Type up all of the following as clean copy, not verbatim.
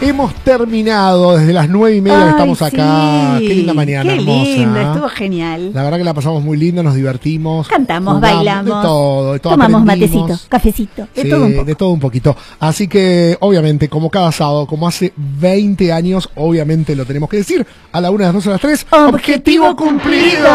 Hemos terminado desde las 9:30 que estamos acá. Sí. Qué linda mañana, qué hermosa. lindo, estuvo genial. La verdad que la pasamos muy lindo, nos divertimos. Cantamos, jugamos, bailamos. De todo Tomamos aprendimos. matecito, cafecito, de Sí, todo un poco. de todo un poquito. Así que, obviamente, como cada sábado, como hace 20 años, obviamente lo tenemos que decir. A la 1, a las 2, a las 3. ¡Objetivo cumplido!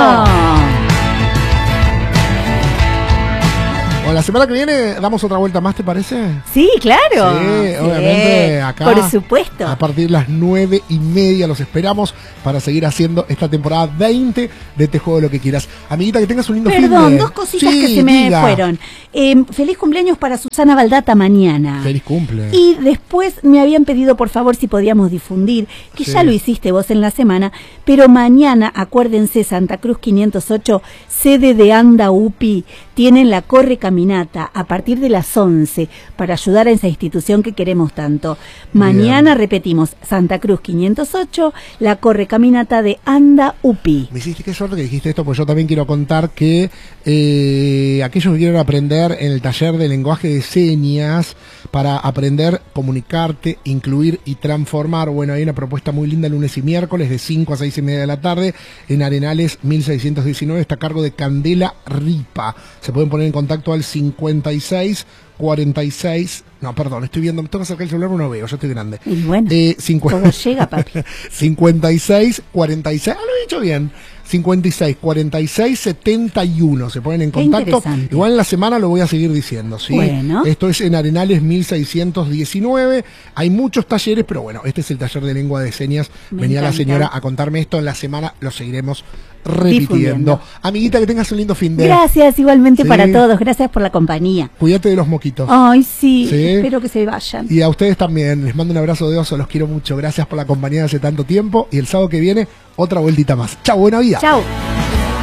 Bueno, la semana que viene damos otra vuelta más, ¿te parece? Sí, claro. Sí, obviamente acá. Por supuesto. A partir de las 9:30 los esperamos para seguir haciendo esta temporada 20 de Te Juego Lo Que Quieras. Amiguita, que tengas un lindo fin de... Perdón, dos cositas que se me fueron. Feliz cumpleaños para Susana Baldata mañana. Feliz cumple. Y después me habían pedido por favor si podíamos difundir, que Sí. ya lo hiciste vos en la semana, pero mañana, acuérdense, Santa Cruz 508, sede de Anda UPI, tienen la Corre Caminata a partir de las 11 para ayudar a esa institución que queremos tanto. Mañana repetimos, Santa Cruz 508, la Corre Caminata de Anda UPI. Me hiciste qué suerte que dijiste esto, porque yo también quiero contar que aquellos que quieren aprender en el taller de lenguaje de señas para aprender a comunicarte, incluir y transformar, bueno, hay una propuesta muy linda lunes y miércoles de 5 a 6:30 de la tarde en Arenales 1619, está a cargo de Candela Ripa. Se pueden poner en contacto al 56 46, no, perdón, estoy viendo, me tengo que acercar el celular, no veo, yo estoy grande. Y bueno, todo llega, papi. 56 46, lo he dicho bien. 56 46 71 se ponen en Qué contacto. interesante. Igual en la semana lo voy a seguir diciendo, ¿sí? Bueno. Esto es en Arenales 1619. Hay muchos talleres, pero bueno, este es el taller de lengua de señas. Me Venía la encanta. señora a contarme esto, en la semana lo seguiremos repitiendo. Difundiendo. Amiguita, que tengas un lindo fin de... Gracias igualmente Sí. para todos, gracias por la compañía. Cuídate de los moquitos. Ay, sí, Sí. espero que se vayan. Y a ustedes también, les mando un abrazo de oso, los quiero mucho. Gracias por la compañía de hace tanto tiempo. Y el sábado que viene, otra vueltita más. Chau, buena vida. Chao.